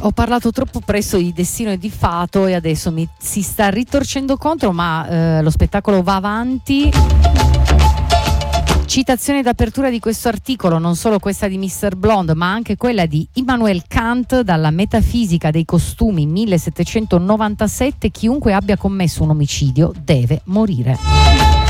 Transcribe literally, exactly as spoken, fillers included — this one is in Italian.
Ho parlato troppo presto di destino e di fato e adesso mi si sta ritorcendo contro, ma eh, lo spettacolo va avanti. Citazione d'apertura di questo articolo, non solo questa di mister Blonde, ma anche quella di Immanuel Kant dalla Metafisica dei costumi millesettecentonovantasette: chiunque abbia commesso un omicidio deve morire.